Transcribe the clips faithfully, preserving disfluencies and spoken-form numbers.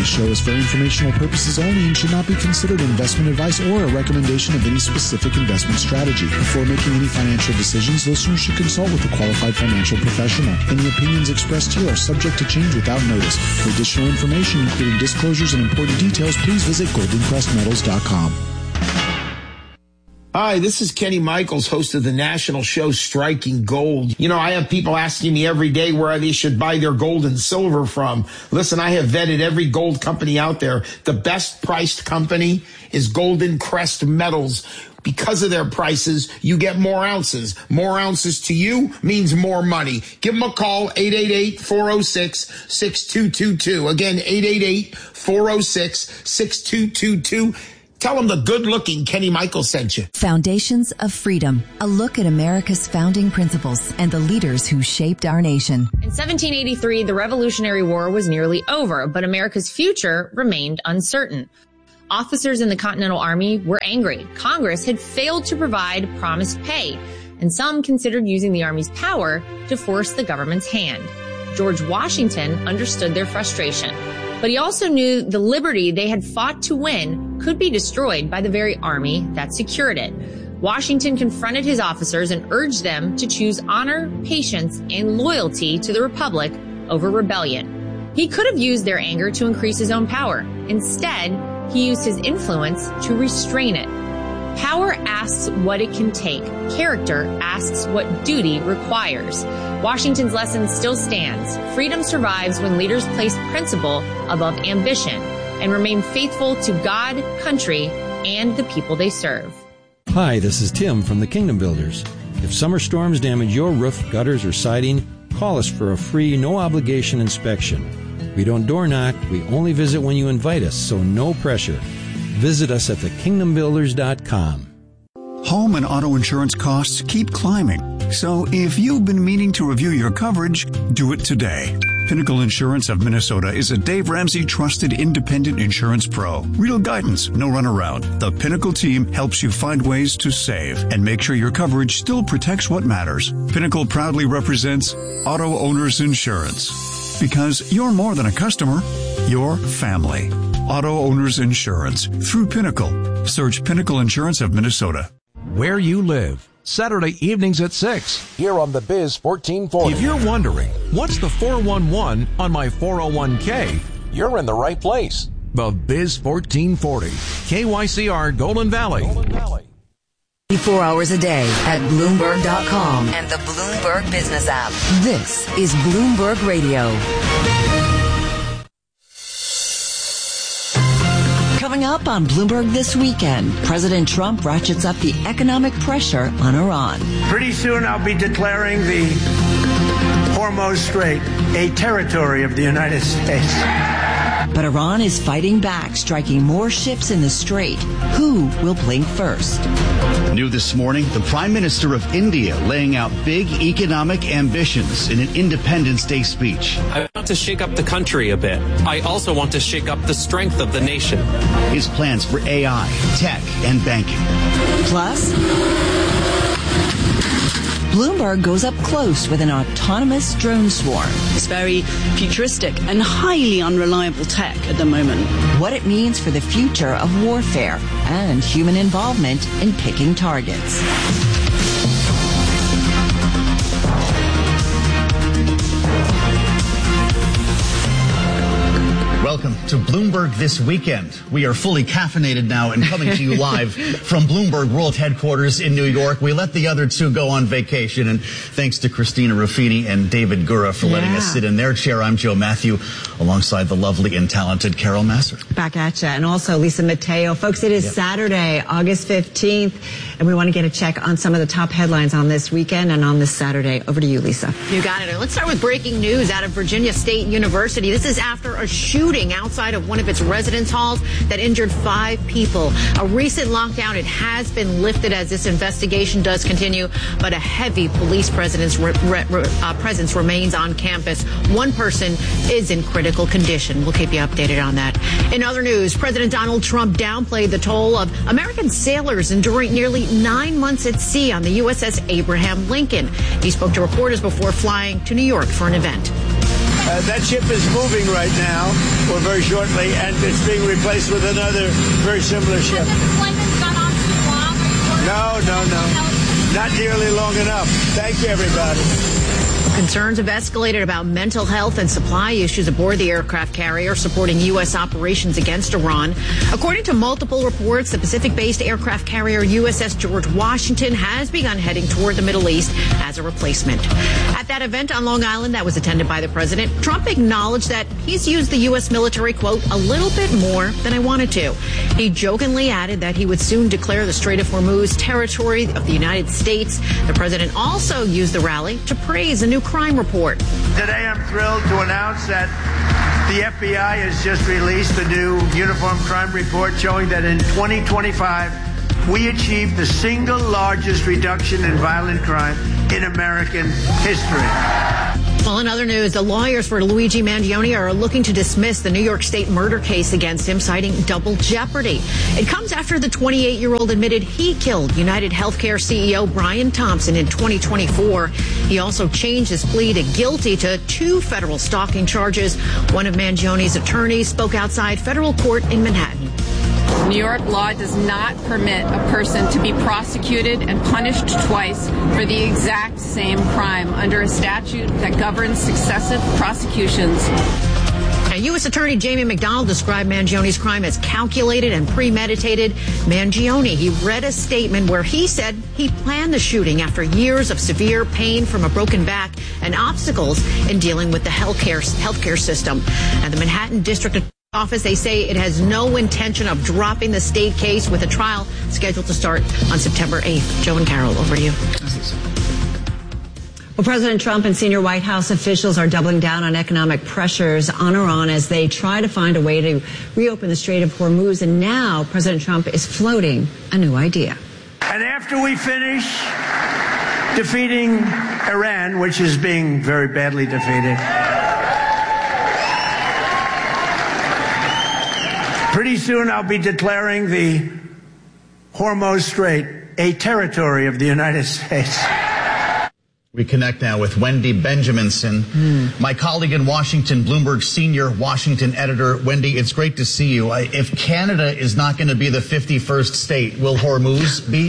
This show is for informational purposes only and should not be considered investment advice or a recommendation of any specific investment strategy. Before making any financial decisions, listeners should consult with a qualified financial professional. Any opinions expressed here are subject to change without notice. For additional information, including disclosures and important details, please visit golden crest metals dot com. Hi, this is Kenny Michaels, host of the national show Striking Gold. You know, I have people asking me every day where they should buy their gold and silver from. Listen, I have vetted every gold company out there. The best priced company is Golden Crest Metals. Because of their prices, you get more ounces. More ounces to you means more money. Give them a call, eight eight eight, four oh six, six two two two. Again, eight eight eight, four oh six, six two two two. Tell them the good-looking Kenny Michaels sent you. Foundations of Freedom, a look at America's founding principles and the leaders who shaped our nation. In seventeen eighty-three, the Revolutionary War was nearly over, but America's future remained uncertain. Officers in the Continental Army were angry. Congress had failed to provide promised pay, and some considered using the Army's power to force the government's hand. George Washington understood their frustration, but he also knew the liberty they had fought to win could be destroyed by the very army that secured it. Washington confronted his officers and urged them to choose honor, patience, and loyalty to the Republic over rebellion. He could have used their anger to increase his own power. Instead, he used his influence to restrain it. Power asks what it can take. Character asks what duty requires. Washington's lesson still stands. Freedom survives when leaders place principle above ambition and remain faithful to God, country, and the people they serve. Hi, this is Tim from the Kingdom Builders. If summer storms damage your roof, gutters, or siding, call us for a free, no-obligation inspection. We don't door knock. We only visit when you invite us, so no pressure. Visit us at the kingdom builders dot com. Home and auto insurance costs keep climbing. So if you've been meaning to review your coverage, do it today. Pinnacle Insurance of Minnesota is a Dave Ramsey trusted independent insurance pro. Real guidance, no runaround. The Pinnacle team helps you find ways to save and make sure your coverage still protects what matters. Pinnacle proudly represents Auto Owners Insurance. Because you're more than a customer, you're family. Auto Owners Insurance through Pinnacle. Search Pinnacle Insurance of Minnesota. Where you live. Saturday evenings at six. Here on the Biz fourteen forty. If you're wondering, what's the four one one on my four oh one k? You're in the right place. The Biz fourteen forty. K Y C R Golden Valley. Golden Valley. twenty-four hours a day at Bloomberg dot com and the Bloomberg Business app. This is Bloomberg Radio. Coming up on Bloomberg this weekend, President Trump ratchets up the economic pressure on Iran. Pretty soon I'll be declaring the Hormuz Strait a territory of the United States. But Iran is fighting back, striking more ships in the strait. Who will blink first? New this morning, the Prime Minister of India laying out big economic ambitions in an Independence Day speech. I want to shake up the country a bit. I also want to shake up the strength of the nation. His plans for A I, tech, and banking. Plus, Bloomberg goes up close with an autonomous drone swarm. It's very futuristic and highly unreliable tech at the moment. What it means for the future of warfare and human involvement in picking targets. Welcome to Bloomberg This Weekend. We are fully caffeinated now and coming to you live from Bloomberg World Headquarters in New York. We let the other two go on vacation, and thanks to Christina Ruffini and David Gura for yeah. letting us sit in their chair. I'm Joe Matthew, alongside the lovely and talented Carol Massar. Back at you, and also Lisa Mateo. Folks, it is yep. Saturday, August fifteenth, and we want to get a check on some of the top headlines on this weekend and on this Saturday. Over to you, Lisa. You got it. Let's start with breaking news out of Virginia State University. This is after a shooting outside of one of its residence halls that injured five people. A recent lockdown, it has been lifted as this investigation does continue, but a heavy police presence, re, re, uh, presence remains on campus. One person is in critical condition. We'll keep you updated on that. In other news, President Donald Trump downplayed the toll of American sailors enduring nearly nine months at sea on the U S S Abraham Lincoln. He spoke to reporters before flying to New York for an event. Uh, that ship is moving right now, or very shortly, and it's being replaced with another very similar ship. No, no, no. Not nearly long enough. Thank you, everybody. Concerns have escalated about mental health and supply issues aboard the aircraft carrier supporting U S operations against Iran. According to multiple reports, the Pacific-based aircraft carrier U S S George Washington has begun heading toward the Middle East as a replacement. At that event on Long Island that was attended by the president, Trump acknowledged that he's used the U S military, quote, a little bit more than I wanted to. He jokingly added that he would soon declare the Strait of Hormuz territory of the United States. The president also used the rally to praise a new crime report. Today I'm thrilled to announce that the F B I has just released a new uniform crime report showing that in twenty twenty-five we achieved the single largest reduction in violent crime in American history. Well, in other news, the lawyers for Luigi Mangione are looking to dismiss the New York State murder case against him, citing double jeopardy. It comes after the twenty-eight-year-old admitted he killed United Healthcare C E O Brian Thompson in twenty twenty-four. He also changed his plea to guilty to two federal stalking charges. One of Mangione's attorneys spoke outside federal court in Manhattan. New York law does not permit a person to be prosecuted and punished twice for the exact same crime under a statute that governs successive prosecutions. Now, U S Attorney Jamie McDonald described Mangione's crime as calculated and premeditated. Mangione, he read a statement where he said he planned the shooting after years of severe pain from a broken back and obstacles in dealing with the healthcare healthcare system. And the Manhattan District Office, they say it has no intention of dropping the state case, with a trial scheduled to start on September eighth. Joe and Carol, over to you. Well, President Trump and senior White House officials are doubling down on economic pressures on Iran as they try to find a way to reopen the Strait of Hormuz. And now President Trump is floating a new idea. And after we finish defeating Iran, which is being very badly defeated, pretty soon I'll be declaring the Hormuz Strait a territory of the United States. We connect now with Wendy Benjaminson, mm. my colleague in Washington, Bloomberg senior Washington editor. Wendy, it's great to see you. If Canada is not going to be the fifty-first state, will Hormuz be?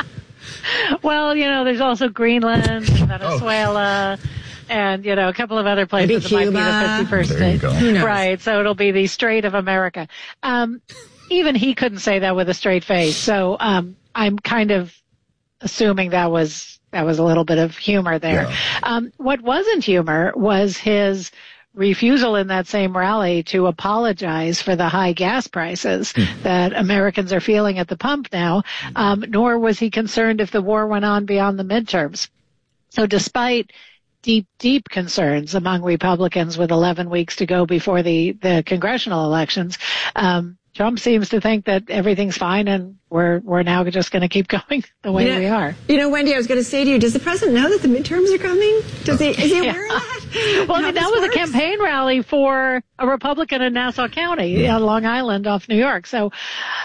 Well, you know, there's also Greenland, Venezuela, oh. and, you know, a couple of other places that might be the fifty-first there state. You go. Who knows? Right, so it'll be the Strait of America. Um, even he couldn't say that with a straight face, so um, I'm kind of assuming that was... That was a little bit of humor there. Yeah. Um, what wasn't humor was his refusal in that same rally to apologize for the high gas prices mm. that Americans are feeling at the pump now, um, nor was he concerned if the war went on beyond the midterms. So despite deep, deep concerns among Republicans with eleven weeks to go before the, the congressional elections, um, Trump seems to think that everything's fine and we're we're now just going to keep going the way you know, we are. You know, Wendy, I was going to say to you, does the president know that the midterms are coming? Does he, is he aware yeah. of that? Well, I mean, that was works? a campaign rally for a Republican in Nassau County, yeah. on Long Island off New York. So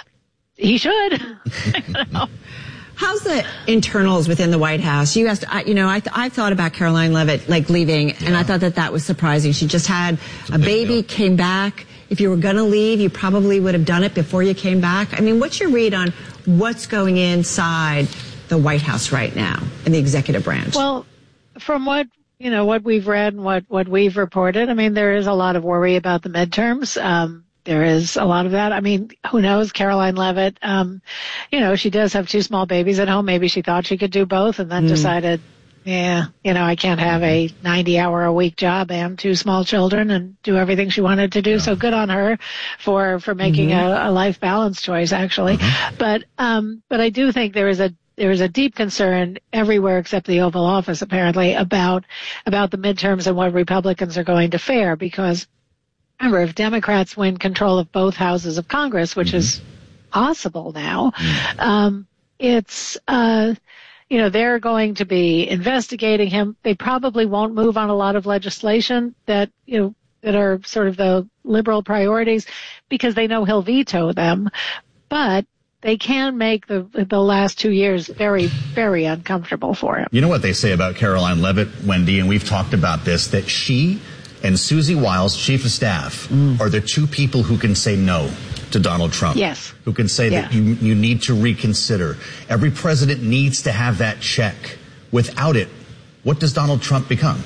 he should. you know. How's the internals within the White House? You asked, I, you know, I, th- I thought about Caroline Leavitt, like, leaving, yeah. and I thought that that was surprising. She just had a, a baby, deal. came back. If you were going to leave, you probably would have done it before you came back. I mean, what's your read on what's going inside the White House right now in the executive branch? Well, from what, you know, what we've read and what, what we've reported, I mean, there is a lot of worry about the midterms. Um, There is a lot of that. I mean, who knows? Caroline Leavitt, um, you know, she does have two small babies at home. Maybe she thought she could do both and then mm. decided, yeah, you know, I can't have a ninety hour a week job and two small children and do everything she wanted to do. Yeah. So good on her for, for making mm-hmm. a, a life balance choice, actually. Mm-hmm. But, um, but I do think there is a, there is a deep concern everywhere except the Oval Office, apparently, about, about the midterms and what Republicans are going to fare, because remember, if Democrats win control of both houses of Congress, which mm-hmm. is possible now, mm-hmm. um, it's, uh, you know, they're going to be investigating him. They probably won't move on a lot of legislation that, you know, that are sort of the liberal priorities because they know he'll veto them. But they can make the the last two years very, very uncomfortable for him. You know what they say about Caroline Leavitt, Wendy, and we've talked about this, that she and Susie Wiles, chief of staff, mm. are the two people who can say no to Donald Trump. Yes. Who can say yeah. that you, you need to reconsider. Every president needs to have that check. Without it, what does Donald Trump become?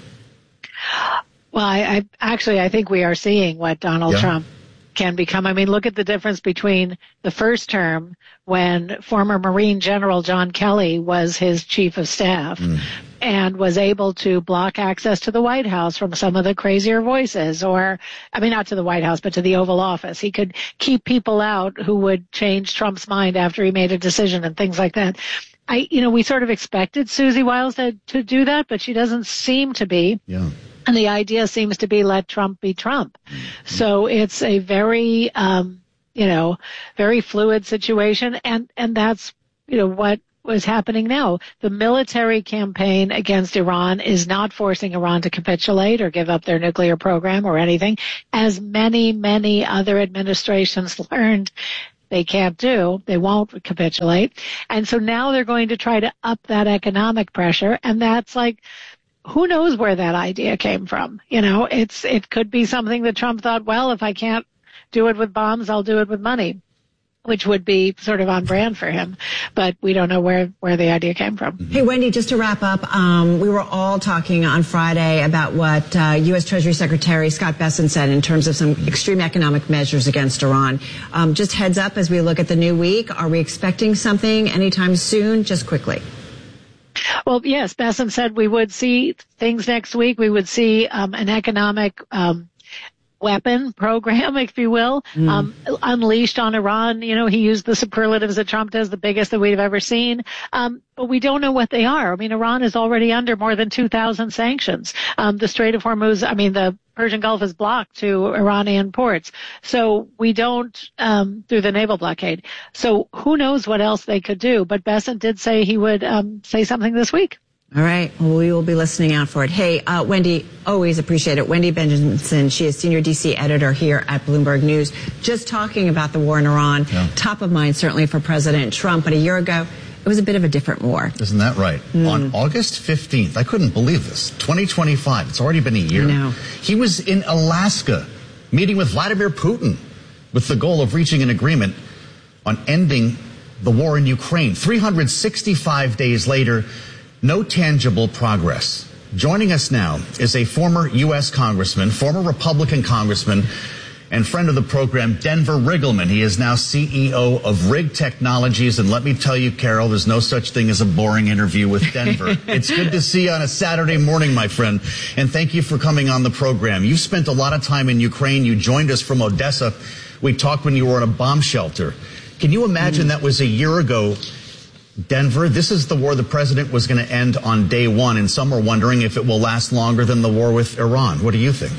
Well, I, I actually, I think we are seeing what Donald yeah. Trump can become. I mean, look at the difference between the first term when former Marine General John Kelly was his chief of staff mm. and was able to block access to the White House from some of the crazier voices, or, I mean, not to the White House, but to the Oval Office. He could keep people out who would change Trump's mind after he made a decision and things like that. I, you know, we sort of expected Susie Wiles to, to do that, but she doesn't seem to be. Yeah. And the idea seems to be let Trump be Trump. Mm-hmm. So it's a very, um, you know, very fluid situation. And, and that's, you know, what was happening now. The military campaign against Iran is not forcing Iran to capitulate or give up their nuclear program or anything, as many, many other administrations learned they can't do. They won't capitulate. And so now they're going to try to up that economic pressure. And that's like, who knows where that idea came from? You know, it's, it could be something that Trump thought, well, if I can't do it with bombs, I'll do it with money, which would be sort of on brand for him. But we don't know where, where the idea came from. Hey, Wendy, just to wrap up, um, we were all talking on Friday about what uh, U S Treasury Secretary Scott Bessent said in terms of some extreme economic measures against Iran. Um, just heads up as we look at the new week, are we expecting something anytime soon? Just quickly. Well, yes, Bessent said we would see things next week. We would see um, an economic um weapon program, if you will, mm. um, unleashed on Iran. You know, he used the superlatives that Trump does, the biggest that we've ever seen. Um, but we don't know what they are. I mean, Iran is already under more than two thousand sanctions. Um, the Strait of Hormuz, I mean, the Persian Gulf is blocked to Iranian ports. So we don't, um, through the naval blockade. So who knows what else they could do. But Bessent did say he would um, say something this week. All right. Well, we will be listening out for it. Hey, uh, Wendy, always appreciate it. Wendy Benjamin, she is senior D C editor here at Bloomberg News. Just talking about the war in Iran, yeah. top of mind certainly for President Trump. But a year ago, it was a bit of a different war. Isn't that right? Mm. On August fifteenth, I couldn't believe this, twenty twenty-five, it's already been a year. I know. He was in Alaska meeting with Vladimir Putin with the goal of reaching an agreement on ending the war in Ukraine. three hundred sixty-five days later, no tangible progress. Joining us now is a former U S congressman, former Republican congressman, and friend of the program, Denver Riggleman. He is now C E O of Rig Technologies. And let me tell you, Carol, there's no such thing as a boring interview with Denver. It's good to see you on a Saturday morning, my friend. And thank you for coming on the program. You've spent a lot of time in Ukraine. You joined us from Odessa. We talked when you were in a bomb shelter. Can you imagine mm. that was a year ago? Denver, this is the war the president was going to end on day one, and some are wondering if it will last longer than the war with Iran. What do you think?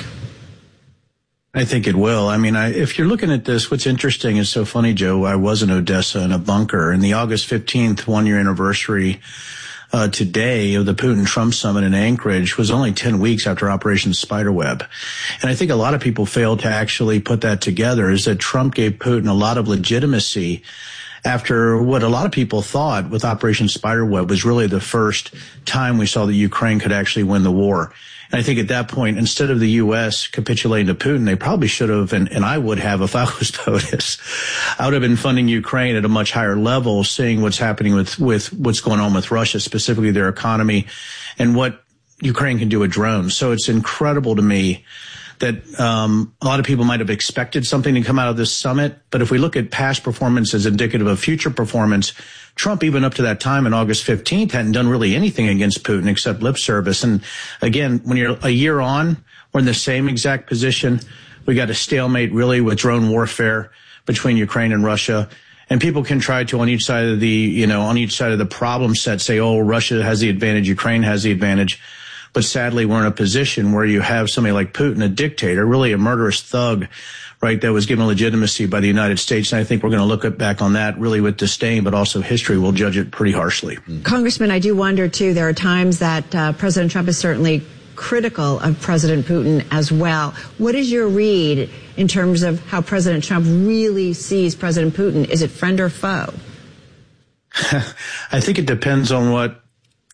I think it will. I mean, I, if you're looking at this, what's interesting is so funny, Joe. I was in Odessa in a bunker, and the August fifteenth one-year anniversary uh, today of the Putin-Trump summit in Anchorage was only ten weeks after Operation Spiderweb. And I think a lot of people failed to actually put that together, is that Trump gave Putin a lot of legitimacy after what a lot of people thought with Operation Spiderweb was really the first time we saw that Ukraine could actually win the war. And I think at that point, instead of the U S capitulating to Putin, they probably should have, and, and I would have if I was POTUS, I would have been funding Ukraine at a much higher level, seeing what's happening with, with what's going on with Russia, specifically their economy, and what Ukraine can do with drones. So it's incredible to me that um, a lot of people might have expected something to come out of this summit. But if we look at past performance as indicative of future performance, Trump, even up to that time on August fifteenth, hadn't done really anything against Putin except lip service. And again, when you're a year on, we're in the same exact position. We got a stalemate really with drone warfare between Ukraine and Russia. And people can try to, on each side of the, you know, on each side of the problem set, say, oh, Russia has the advantage, Ukraine has the advantage. But sadly, we're in a position where you have somebody like Putin, a dictator, really a murderous thug, right, that was given legitimacy by the United States. And I think we're going to look at, back on that really with disdain, but also history will judge it pretty harshly. Congressman, I do wonder, too, there are times that uh, President Trump is certainly critical of President Putin as well. What is your read in terms of how President Trump really sees President Putin? Is it friend or foe? I think it depends on what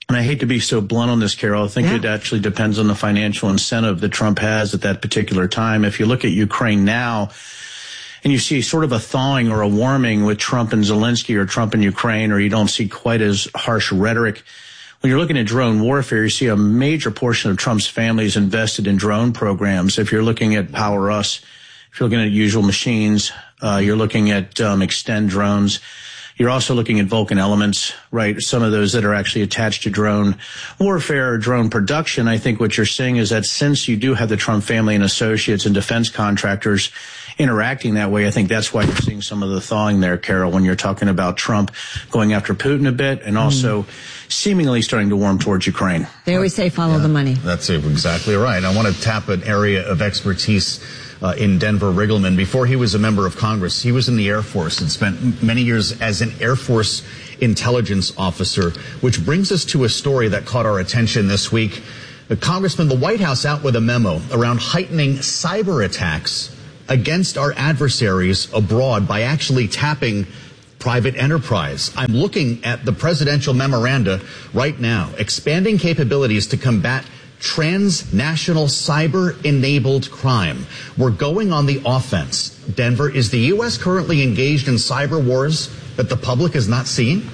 and I hate to be so blunt on this, Carol, I think yeah. it actually depends on the financial incentive that Trump has at that particular time. If you look at Ukraine now, and you see sort of a thawing or a warming with Trump and Zelensky or Trump and Ukraine, or you don't see quite as harsh rhetoric. When you're looking at drone warfare, you see a major portion of Trump's family is invested in drone programs. If you're looking at Power Us, if you're looking at Usual Machines, uh, you're looking at um, Extend drones. You're also looking at Vulcan Elements, right? Some of those that are actually attached to drone warfare or drone production. I think what you're seeing is that since you do have the Trump family and associates and defense contractors interacting that way, I think that's why you're seeing some of the thawing there, Carol, when you're talking about Trump going after Putin a bit and also mm. seemingly starting to warm towards Ukraine. They always say follow yeah, the money. That's exactly right. I want to tap an area of expertise Uh, in Denver. Riggleman, before he was a member of Congress, he was in the Air Force and spent many years as an Air Force intelligence officer, which brings us to a story that caught our attention this week. The Congressman, the White House out with a memo around heightening cyber attacks against our adversaries abroad by actually tapping private enterprise. I'm looking at the presidential memoranda right now, expanding capabilities to combat transnational cyber-enabled crime. We're going on the offense. Denver, is the U S currently engaged in cyber wars that the public is not seeing?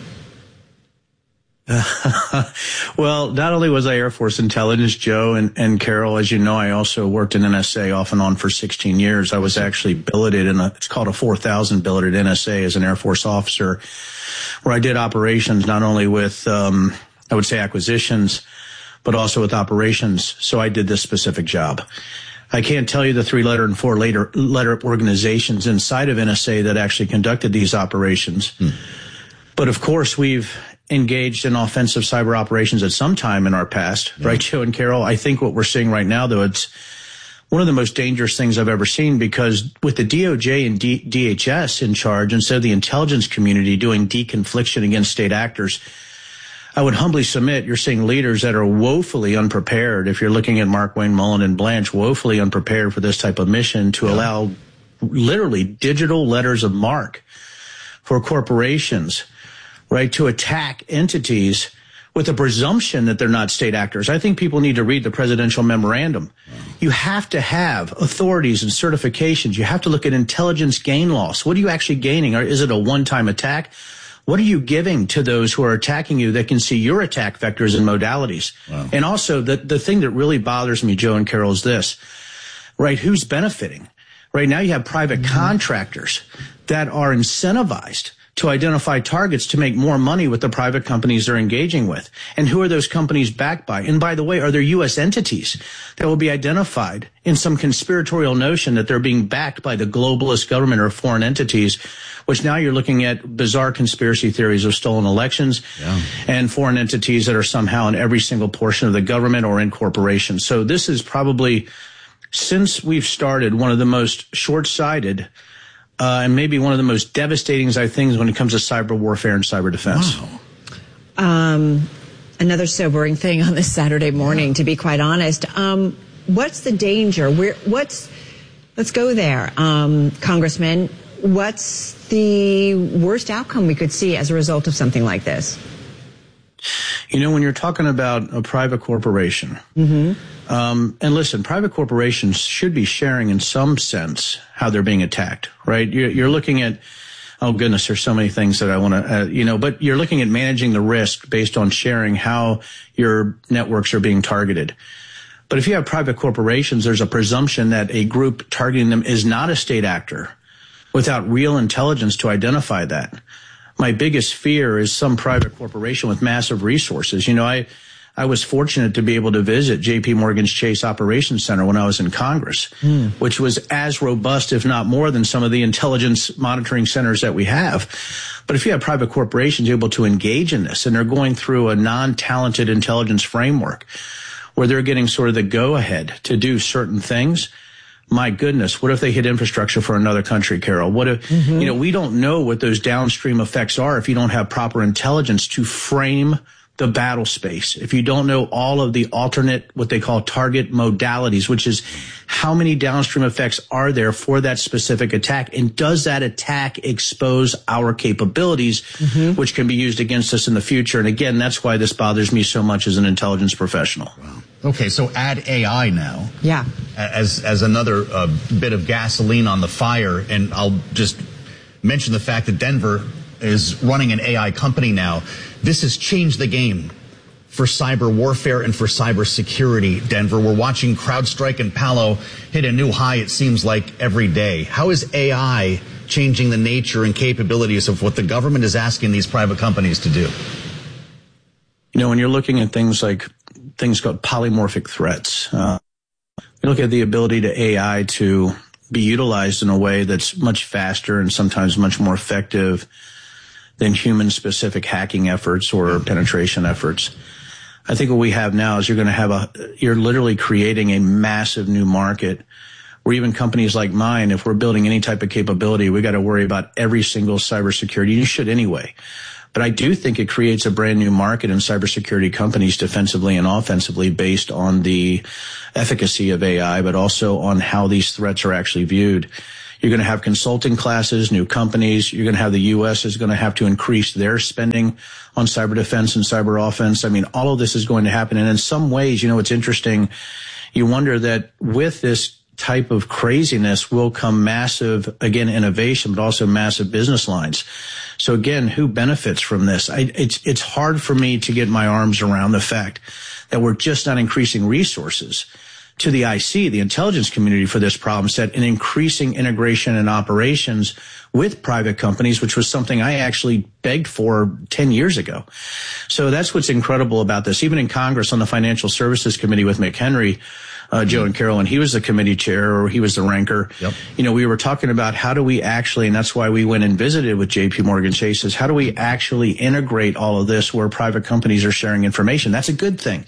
Well, not only was I Air Force intelligence, Joe and, and Carol, as you know, I also worked in N S A off and on for sixteen years. I was actually billeted in a, it's called a four thousand billeted N S A as an Air Force officer, where I did operations not only with, um, I would say acquisitions, but also with operations. So I did this specific job. I can't tell you the three letter and four letter, letter organizations inside of N S A that actually conducted these operations. Hmm. But of course, we've engaged in offensive cyber operations at some time in our past, yeah. right, Joe and Carol? I think what we're seeing right now, though, it's one of the most dangerous things I've ever seen, because with the D O J and D- DHS in charge, instead of the intelligence community doing deconfliction against state actors, I would humbly submit you're seeing leaders that are woefully unprepared. If you're looking at Mark Wayne Mullen and Blanche, woefully unprepared for this type of mission to yeah. allow literally digital letters of marque for corporations, right, to attack entities with a presumption that they're not state actors. I think people need to read the presidential memorandum. You have to have authorities and certifications. You have to look at intelligence gain loss. What are you actually gaining? Or is it a one-time attack? What are you giving to those who are attacking you that can see your attack vectors and modalities? Wow. And also, the, the thing that really bothers me, Joe and Carol, is this, right? Who's benefiting? Right now you have private mm-hmm. contractors that are incentivized to identify targets to make more money with the private companies they're engaging with. And who are those companies backed by? And by the way, are there U S entities that will be identified in some conspiratorial notion that they're being backed by the globalist government or foreign entities, which now you're looking at bizarre conspiracy theories of stolen elections yeah. and foreign entities that are somehow in every single portion of the government or in corporations. So this is probably, since we've started, one of the most short-sighted Uh, and maybe one of the most devastating things when it comes to cyber warfare and cyber defense. Wow. Um, another sobering thing on this Saturday morning, yeah. to be quite honest. Um, what's the danger? Where, what's, let's go there, um, Congressman. What's the worst outcome we could see as a result of something like this? You know, when you're talking about a private corporation, mm-hmm. um, and listen, private corporations should be sharing in some sense how they're being attacked, right? You're, you're looking at, oh goodness, there's so many things that I want to, uh, you know, but you're looking at managing the risk based on sharing how your networks are being targeted. But if you have private corporations, there's a presumption that a group targeting them is not a state actor without real intelligence to identify that. My biggest fear is some private corporation with massive resources. You know, I, I was fortunate to be able to visit J P Morgan's Chase Operations Center when I was in Congress, mm. which was as robust, if not more, than some of the intelligence monitoring centers that we have. But if you have private corporations able to engage in this and they're going through a non-talented intelligence framework where they're getting sort of the go-ahead to do certain things, my goodness, what if they hit infrastructure for another country, Carol? What if, mm-hmm. you know, we don't know what those downstream effects are if you don't have proper intelligence to frame the battle space, if you don't know all of the alternate, what they call target modalities, which is how many downstream effects are there for that specific attack, and does that attack expose our capabilities, mm-hmm. which can be used against us in the future? And again, that's why this bothers me so much as an intelligence professional. Wow. Okay, so add A I now. Yeah. As, as another uh, bit of gasoline on the fire, and I'll just mention the fact that Denver is running an A I company now. This has changed the game for cyber warfare and for cyber security, Denver. We're watching CrowdStrike and Palo hit a new high, it seems like, every day. How is A I changing the nature and capabilities of what the government is asking these private companies to do? You know, when you're looking at things like things called polymorphic threats, uh, you look at the ability to A I to be utilized in a way that's much faster and sometimes much more effective than human-specific hacking efforts or penetration efforts. I think what we have now is you're going to have a, you're literally creating a massive new market where even companies like mine, if we're building any type of capability, we got to worry about every single cybersecurity. You should anyway. But I do think it creates a brand new market in cybersecurity companies defensively and offensively based on the efficacy of A I, but also on how these threats are actually viewed. You're going to have consulting classes, new companies. You're going to have the U S is going to have to increase their spending on cyber defense and cyber offense. I mean, all of this is going to happen. And in some ways, you know, it's interesting. You wonder that with this type of craziness will come massive, again, innovation, but also massive business lines. So again, who benefits from this? I, it's, it's hard for me to get my arms around the fact that we're just not increasing resources to the I C, the intelligence community, for this problem set, and increasing integration and operations with private companies, which was something I actually begged for ten years ago. So that's what's incredible about this. Even in Congress on the Financial Services Committee with McHenry, uh, Joe and Carol, and he was the committee chair, or he was the ranker. Yep. You know, we were talking about how do we actually, and that's why we went and visited with J P Morgan Chase, is how do we actually integrate all of this where private companies are sharing information? That's a good thing.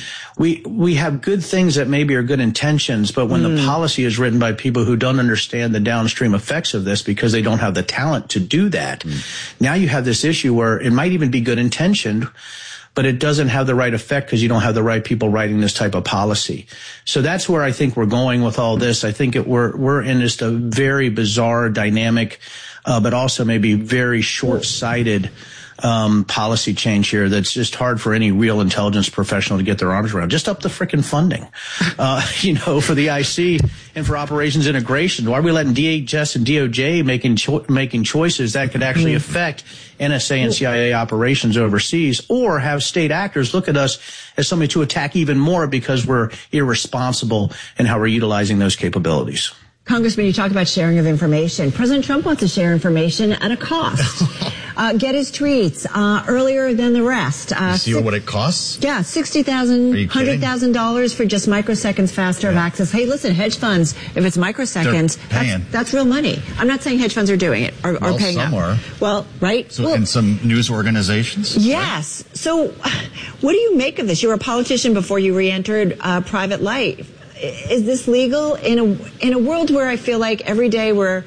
We we have good things that maybe are good intentions, but when mm. the policy is written by people who don't understand the downstream effects of this because they don't have the talent to do that, mm. now you have this issue where it might even be good intentioned, but it doesn't have the right effect because you don't have the right people writing this type of policy. So that's where I think we're going with all this. I think it, we're we're in just a very bizarre dynamic, uh, but also maybe very short-sighted Um, policy change here that's just hard for any real intelligence professional to get their arms around. Just up the frickin' funding, uh, you know, for the I C and for operations integration. Why are we letting D H S and D O J making cho- making choices that could actually affect N S A and C I A operations overseas, or have state actors look at us as somebody to attack even more because we're irresponsible in how we're utilizing those capabilities? Congressman, you talk about sharing of information. President Trump wants to share information at a cost. uh, get his tweets uh, earlier than the rest. Uh, you see si- what it costs? Yeah, sixty thousand dollars, one hundred thousand dollars for just microseconds faster yeah. of access. Hey, listen, hedge funds, if it's microseconds, that's, that's real money. I'm not saying hedge funds are doing it, or, well, or paying some out. are. Well, right? So, well, and some news organizations? Yes. Right? So what do you make of this? You were a politician before you re-entered uh, private life. Is this legal in a in a world where I feel like every day we're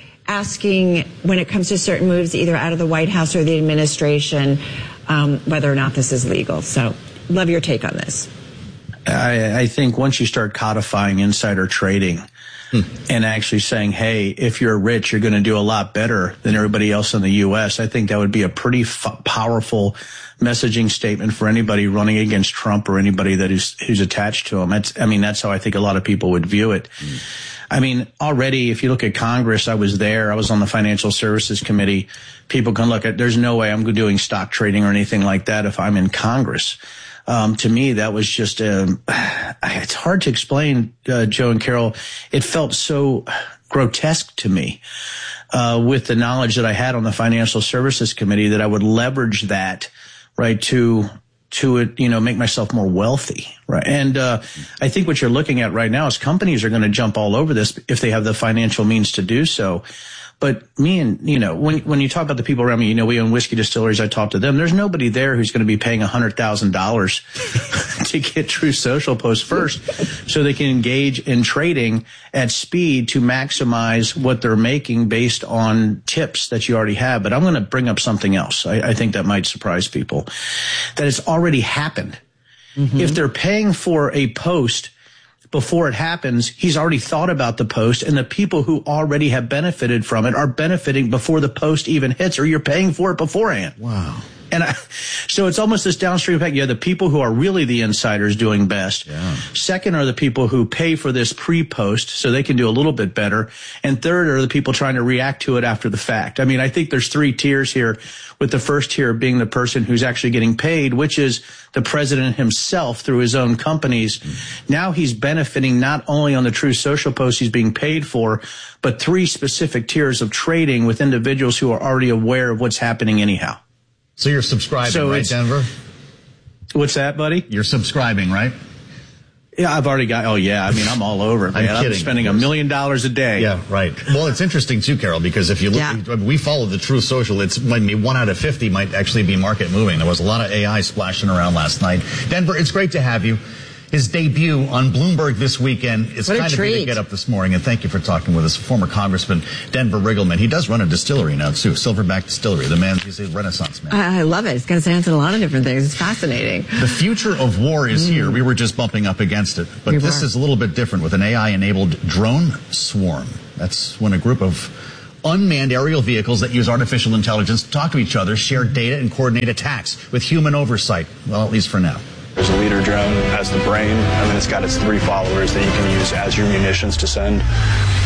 asking, when it comes to certain moves, either out of the White House or the administration, um, whether or not this is legal? So, love your take on this. I, I think once you start codifying insider trading hmm. and actually saying, hey, if you're rich, you're going to do a lot better than everybody else in the U S, I think that would be a pretty f- powerful messaging statement for anybody running against Trump or anybody that is who's attached to him. That's, I mean, that's how I think a lot of people would view it. Mm. I mean, already, if you look at Congress, I was there. I was on the Financial Services Committee. People can look at, there's no way I'm doing stock trading or anything like that if I'm in Congress. Um, to me, that was just, um, it's hard to explain, uh, Joe and Carol. It felt so grotesque to me, uh, with the knowledge that I had on the Financial Services Committee, that I would leverage that, right, to, to it, you know, make myself more wealthy, right? And, uh, I think what you're looking at right now is companies are going to jump all over this if they have the financial means to do so. But me and, you know, when, when you talk about the people around me, you know, we own whiskey distilleries, I talk to them. There's nobody there who's going to be paying one hundred thousand dollars to get Truth Social posts first so they can engage in trading at speed to maximize what they're making based on tips that you already have. But I'm going to bring up something else. I, I think that might surprise people, that it's already happened. Mm-hmm. If they're paying for a post before it happens, he's already thought about the post, and the people who already have benefited from it are benefiting before the post even hits, or you're paying for it beforehand. Wow. And I, so it's almost this downstream effect. You have the people who are really the insiders doing best. Yeah. Second are the people who pay for this pre-post so they can do a little bit better. And third are the people trying to react to it after the fact. I mean, I think there's three tiers here, with the first tier being the person who's actually getting paid, which is the president himself through his own companies. Mm-hmm. Now he's benefiting not only on the Truth Social posts he's being paid for, but three specific tiers of trading with individuals who are already aware of what's happening anyhow. So you're subscribing, so right, Denver? What's that, buddy? You're subscribing, right? Yeah, I've already got, oh yeah, I mean, I'm all over it, man. I'm, I'm spending a million dollars a day. Yeah, right. Well, it's interesting too, Carol, because if you look, yeah. we follow the Truth Social, it's maybe one out of fifty might actually be market moving. There was a lot of A I splashing around last night. Denver, it's great to have you. His debut on Bloomberg this weekend is kind of big to get up this morning, and thank you for talking with us. Former Congressman Denver Riggleman. He does run a distillery now, too, Silverback Distillery. The man, he's a Renaissance man. I, I love it. He's got his hands in a lot of different things. It's fascinating. The future of war is mm. here. We were just bumping up against it, but we this were. is a little bit different with an A I-enabled drone swarm. That's when a group of unmanned aerial vehicles that use artificial intelligence to talk to each other, share data, and coordinate attacks with human oversight. Well, at least for now. There's a leader drone, has the brain, and then it's got its three followers that you can use as your munitions to send